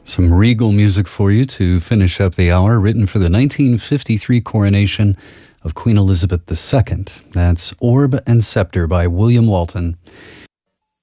Some regal music for you to finish up the hour, written for the 1953 coronation of Queen Elizabeth II. That's Orb and Scepter by William Walton.